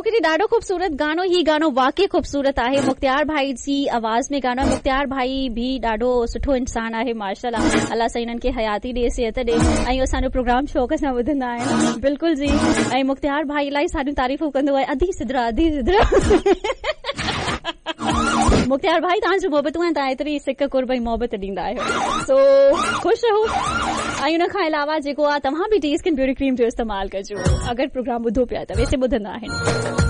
पोकिरी ॾाढो ख़ूबसूरत गानो, ही गानो वाकई ख़ूबसूरत आहे, मुख्तियार भाई जी आवाज़ में गानो। मुख्तियार भाई भी ॾाढो सुठो इंसान आहे, माशाअल्लाह, अल्लाह सां हिननि खे हयाती ॾे, सिहत ॾे, ऐं असांजो प्रोग्राम शौक़ सां ॿुधंदा आहिनि। बिल्कुलु जी। ऐं मुख्तियार भाई इलाही सारियूं तारीफ़ूं कंदो आहे, अधी सिदरा। मुख्तियार भाई तव्हांजूं मोहबतूं आहिनि, तव्हां एतिरी सिक कुर्ब ऐं मोहबत ॾींदा आहियो, सो ख़ुशि रहो। ऐं हुन खां अलावा जेको आहे तव्हां बि टी स्किन ब्यूटी क्रीम जो इस्तेमालु कजो अगरि प्रोग्राम ॿुधो पिया त, वैसे ॿुधंदा आहिनि।